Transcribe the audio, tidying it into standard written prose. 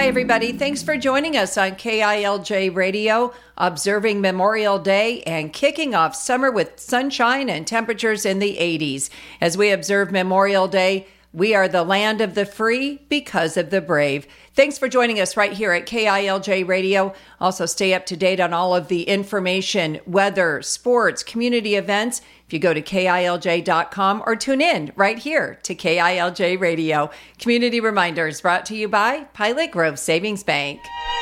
Hi, everybody. Thanks for joining us on KILJ Radio, observing Memorial Day and kicking off summer with sunshine and temperatures in the 80s. As we observe Memorial Day, we are the land of the free because of the brave. Thanks for joining us right here at KILJ Radio. Also, stay up to date on all of the information, weather, sports, community events. If you go to KILJ.com or tune in right here to KILJ Radio. Community Reminders brought to you by Pilot Grove Savings Bank.